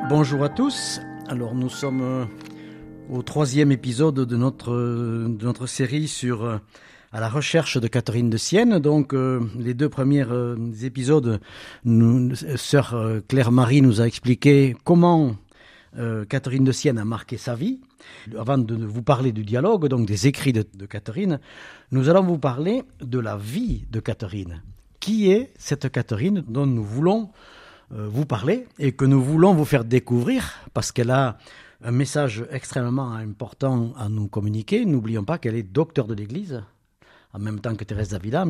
Bonjour à tous. Alors nous sommes au 3e épisode de notre série sur à la recherche de Catherine de Sienne. Donc les 2 premiers épisodes, sœur Claire-Marie nous a expliqué comment Catherine de Sienne a marqué sa vie. Avant de vous parler du dialogue, donc des écrits de Catherine, nous allons vous parler de la vie de Catherine. Qui est cette Catherine dont nous voulons vous parler et que nous voulons vous faire découvrir parce qu'elle a un message extrêmement important à nous communiquer. N'oublions pas qu'elle est docteure de l'Église, en même temps que Thérèse d'Avila, en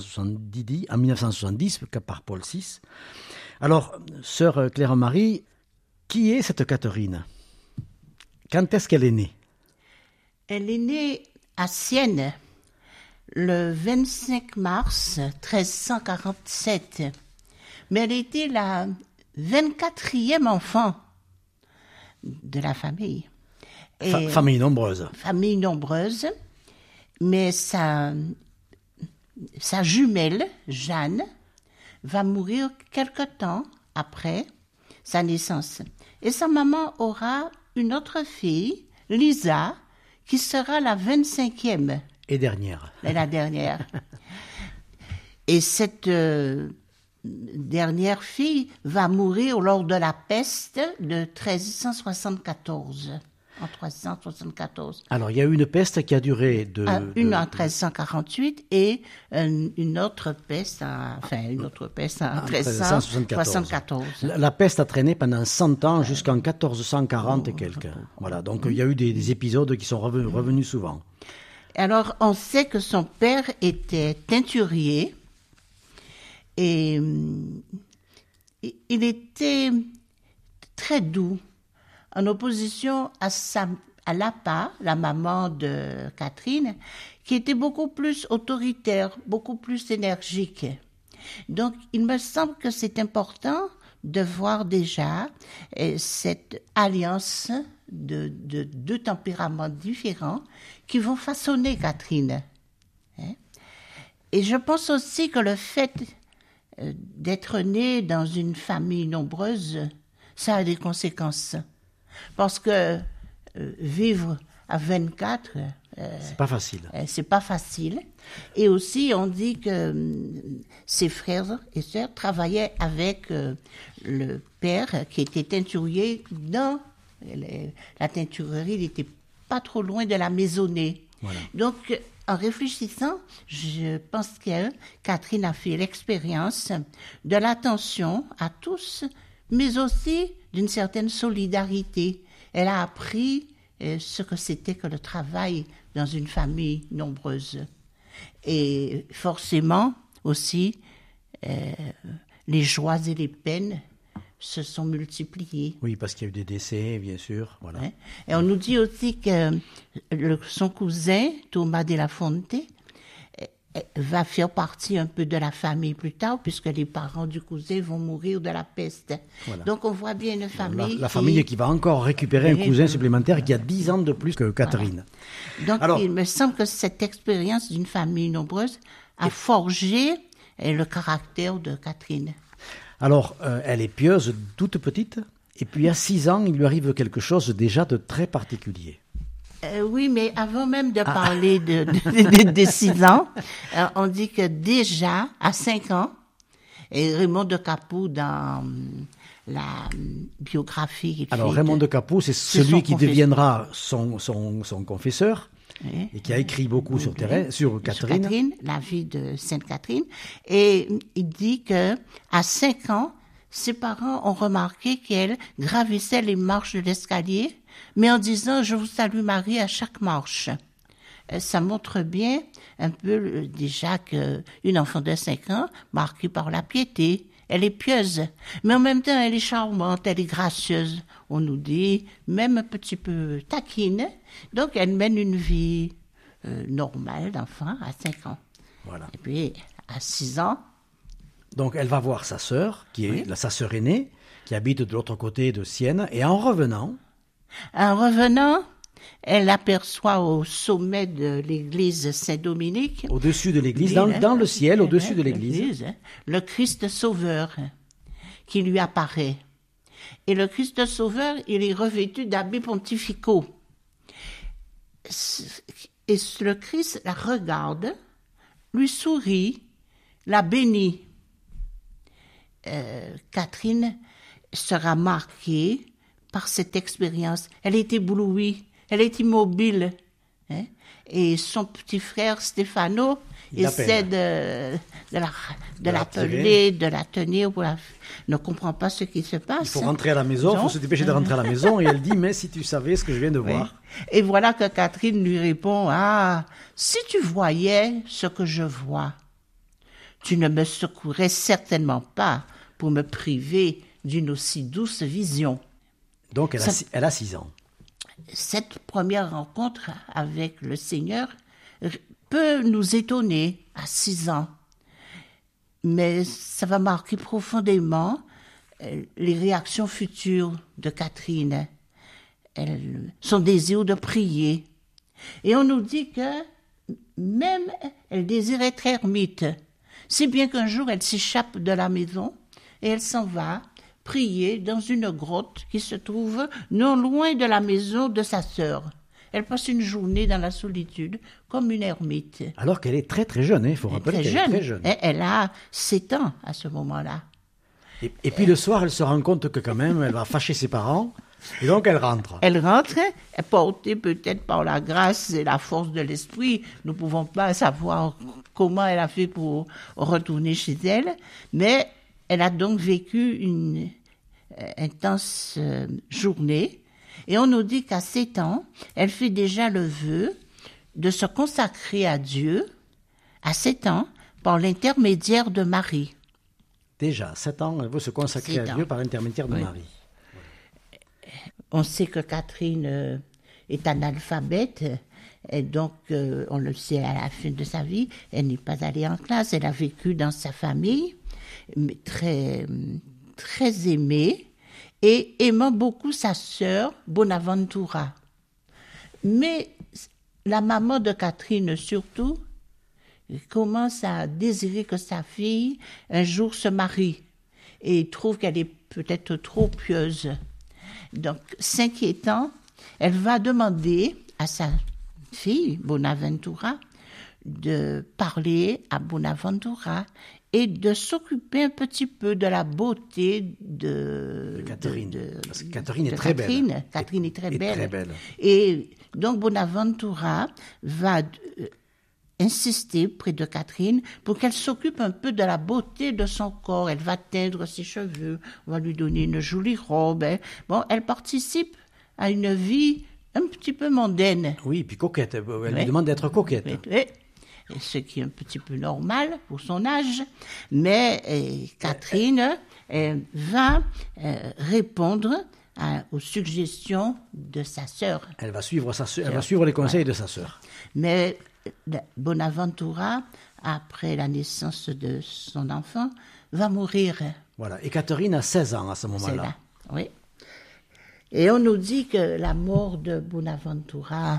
1970 par Paul VI. Alors, sœur Claire-Marie, qui est cette Catherine ? Quand est-ce qu'elle est née ? Elle est née à Sienne le 25 mars 1347. Mais elle était la 24e enfant de la famille. Famille nombreuse. Famille nombreuse. Mais sa jumelle, Jeanne, va mourir quelque temps après sa naissance. Et sa maman aura une autre fille, Lisa, qui sera la 25e. Et dernière. Et la dernière. Et cette dernière fille va mourir lors de la peste de 1374. En 1374. Alors, il y a eu une peste qui a duré une en 1348 et une autre peste en 1374. La peste a traîné pendant 100 ans jusqu'en 1440 et quelques. Voilà, donc il y a eu des épisodes qui sont revenus souvent. Alors, on sait que son père était teinturier et il était très doux, en opposition à Lapa, la maman de Catherine, qui était beaucoup plus autoritaire, beaucoup plus énergique. Donc, il me semble que c'est important de voir déjà cette alliance de 2 tempéraments différents qui vont façonner Catherine. Et je pense aussi que le fait d'être née dans une famille nombreuse, ça a des conséquences. Parce que vivre à 24, c'est pas facile. C'est pas facile. Et aussi, on dit que ses frères et sœurs travaillaient avec le père qui était teinturier dans la teinturerie. Il n'était pas trop loin de la maisonnée. Voilà. Donc, en réfléchissant, je pense que Catherine a fait l'expérience de l'attention à tous, mais aussi d'une certaine solidarité. Elle a appris ce que c'était que le travail dans une famille nombreuse. Et forcément aussi, les joies et les peines se sont multipliées. Oui, parce qu'il y a eu des décès, bien sûr. Voilà. Et on nous dit aussi que son cousin, Thomas de la Fonte, va faire partie un peu de la famille plus tard, puisque les parents du cousin vont mourir de la peste. Voilà. Donc on voit bien une famille... La famille qui va encore récupérer un cousin supplémentaire qui a 10 ans de plus que Catherine. Voilà. Donc il me semble que cette expérience d'une famille nombreuse a forgé le caractère de Catherine. Alors, elle est pieuse, toute petite, et puis à 6 ans, il lui arrive quelque chose déjà de très particulier. Oui, mais avant même de parler de 6 ans, on dit que déjà, à 5 ans, et Raymond de Capoue, dans la biographie qu'il fait... Alors, Raymond de Capoue, c'est celui qui deviendra son confesseur, et qui a écrit beaucoup sur Catherine. Sur Catherine, la vie de Sainte Catherine. Et il dit que à 5 ans, ses parents ont remarqué qu'elle gravissait les marches de l'escalier, mais en disant « Je vous salue Marie » à chaque marche. Ça montre bien un peu déjà qu'une enfant de 5 ans, marquée par la piété, elle est pieuse, mais en même temps elle est charmante, elle est gracieuse. On nous dit même un petit peu taquine. Donc elle mène une vie normale d'enfant à 5 ans. Voilà. Et puis à 6 ans... Donc elle va voir sa sœur, qui est sa sœur aînée, qui habite de l'autre côté de Sienne, et en revenant, elle aperçoit au sommet de l'église Saint-Dominique, au-dessus de l'église, dans le ciel, au-dessus de l'église, le Christ Sauveur qui lui apparaît. Et le Christ Sauveur, il est revêtu d'habits pontificaux. Et le Christ la regarde, lui sourit, la bénit. Catherine sera marquée par cette expérience. Elle est éblouie, elle est immobile. Hein? Et son petit frère Stefano essaie de l'appeler, de la tenir. Ne comprend pas ce qui se passe. Il faut rentrer à la maison, il faut se dépêcher de rentrer à la maison. Et elle dit, mais si tu savais ce que je viens de voir. Et voilà que Catherine lui répond, ah, si tu voyais ce que je vois, tu ne me secouerais certainement pas pour me priver d'une aussi douce vision. Donc elle a 6 ans. Cette première rencontre avec le Seigneur peut nous étonner à 6 ans, mais ça va marquer profondément les réactions futures de Catherine, son désir de prier. Et on nous dit que même elle désire être ermite, si bien qu'un jour elle s'échappe de la maison et elle s'en va prier dans une grotte qui se trouve non loin de la maison de sa sœur. Elle passe une journée dans la solitude comme une ermite. Alors qu'elle est très très jeune, il faut rappeler qu'elle est très jeune. Elle a 7 ans à ce moment-là. Et puis le soir, elle se rend compte que quand même, elle va fâcher ses parents, et donc elle rentre. Elle rentre, portée peut-être par la grâce et la force de l'esprit. Nous ne pouvons pas savoir comment elle a fait pour retourner chez elle, mais elle a donc vécu une intense journée. Et on nous dit qu'à 7 ans, elle fait déjà le vœu de se consacrer à Dieu, à 7 ans, par l'intermédiaire de Marie. Déjà, 7 ans, elle veut se consacrer à Dieu par l'intermédiaire de Marie. On sait que Catherine est analphabète, et donc on le sait à la fin de sa vie, elle n'est pas allée en classe, elle a vécu dans sa famille, mais très, très aimée, et aimant beaucoup sa sœur Bonaventura. Mais la maman de Catherine surtout commence à désirer que sa fille un jour se marie et trouve qu'elle est peut-être trop pieuse. Donc, s'inquiétant, elle va demander à sa fille Bonaventura de parler à Bonaventura et de s'occuper un petit peu de la beauté de Catherine. Parce que Catherine est très belle. Catherine est très belle. Et donc Bonaventura va insister près de Catherine pour qu'elle s'occupe un peu de la beauté de son corps. Elle va teindre ses cheveux, on va lui donner une jolie robe. Bon, elle participe à une vie un petit peu mondaine. Oui, puis coquette. Elle lui demande d'être coquette. Oui. Ce qui est un petit peu normal pour son âge, mais Catherine va répondre aux suggestions de sa sœur. Elle va suivre elle va suivre les conseils de sa sœur. Mais Bonaventura, après la naissance de son enfant, va mourir. Voilà. Et Catherine a 16 ans à ce moment-là. Oui. Et on nous dit que la mort de Bonaventura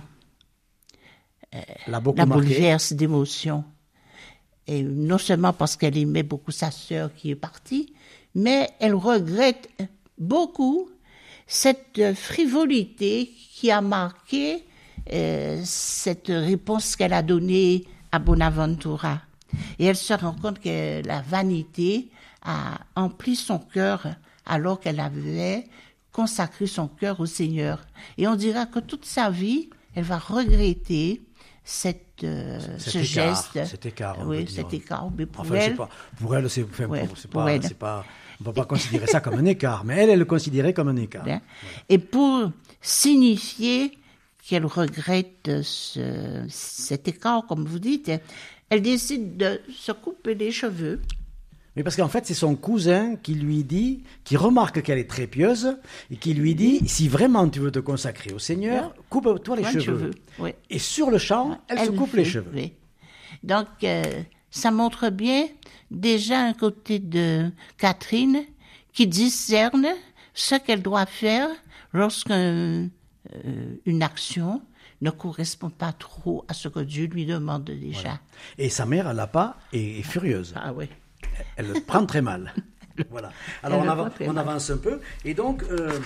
la bouleverse d'émotion. Et non seulement parce qu'elle aimait beaucoup sa sœur qui est partie, mais elle regrette beaucoup cette frivolité qui a marqué cette réponse qu'elle a donnée à Bonaventura. Et elle se rend compte que la vanité a empli son cœur alors qu'elle avait consacré son cœur au Seigneur. Et on dira que toute sa vie, elle va regretter cet geste. Cet écart. Oui, cet écart. Mais pour enfin, elle, pour elle, c'est pas, on ne peut pas considérer ça comme un écart, mais elle le considérait comme un écart. Bien. Et pour signifier qu'elle regrette cet écart, comme vous dites, elle décide de se couper les cheveux. Mais parce qu'en fait, c'est son cousin qui lui dit, qui remarque qu'elle est très pieuse, et qui lui dit, si vraiment tu veux te consacrer au Seigneur, coupe-toi les cheveux. Oui. Et sur le champ, elle se coupe les cheveux. Oui. Donc, ça montre bien déjà un côté de Catherine qui discerne ce qu'elle doit faire lorsqu'une action ne correspond pas trop à ce que Dieu lui demande déjà. Voilà. Et sa mère, elle n'a pas, est furieuse. Ah oui. Elle le prend très mal. Voilà. Alors on avance un peu. Et donc,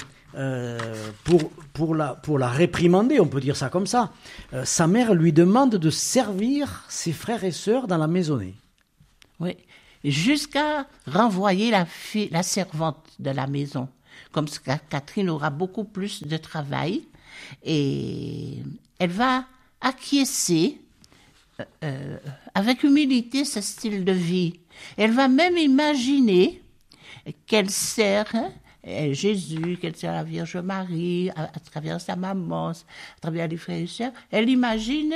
pour la réprimander, on peut dire ça comme ça, sa mère lui demande de servir ses frères et sœurs dans la maisonnée. Oui, jusqu'à renvoyer la servante de la maison. Comme ça, Catherine aura beaucoup plus de travail et elle va acquiescer avec humilité ce style de vie. Elle va même imaginer qu'elle sert Jésus, qu'elle sert la Vierge Marie à travers sa maman, à travers les frères et sœurs. Elle imagine...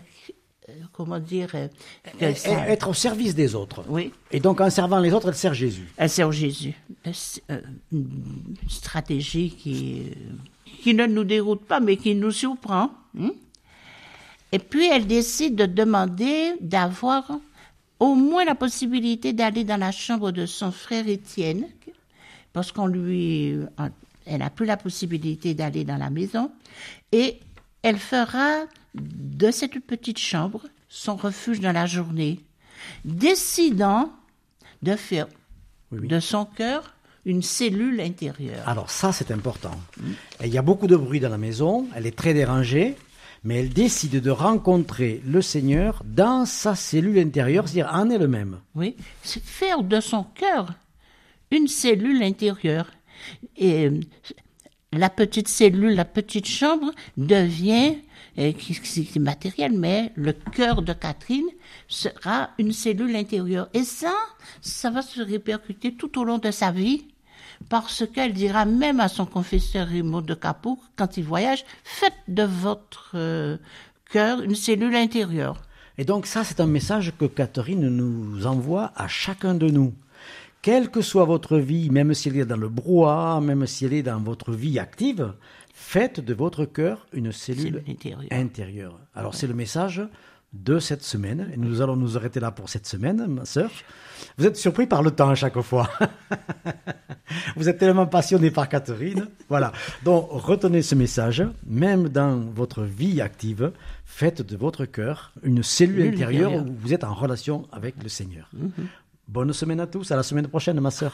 être au service des autres. Oui. Et donc, en servant les autres, elle sert Jésus. Elle sert Jésus. Une stratégie qui ne nous déroute pas, mais qui nous surprend. Et puis, elle décide de demander d'avoir au moins la possibilité d'aller dans la chambre de son frère Étienne, parce elle n'a plus la possibilité d'aller dans la maison. Et elle fera de cette petite chambre son refuge dans la journée, décidant de faire de son cœur une cellule intérieure. Alors ça, c'est important. Il y a beaucoup de bruit dans la maison, elle est très dérangée, mais elle décide de rencontrer le Seigneur dans sa cellule intérieure, c'est-à-dire en elle-même. Oui, c'est faire de son cœur une cellule intérieure. Et la petite cellule, la petite chambre devient qui matériel, mais le cœur de Catherine sera une cellule intérieure. Et ça va se répercuter tout au long de sa vie, parce qu'elle dira même à son confesseur Raymond de Capoue, quand il voyage, faites de votre cœur une cellule intérieure. Et donc ça, c'est un message que Catherine nous envoie à chacun de nous. Quelle que soit votre vie, même si elle est dans le brouhaha, même si elle est dans votre vie active, faites de votre cœur une cellule intérieure. Alors c'est le message de cette semaine. Et nous allons nous arrêter là pour cette semaine, ma sœur. Vous êtes surpris par le temps à chaque fois. Vous êtes tellement passionné par Catherine. Voilà. Donc retenez ce message. Même dans votre vie active, faites de votre cœur une cellule intérieure où vous êtes en relation avec le Seigneur. Bonne semaine à tous. À la semaine prochaine, ma sœur.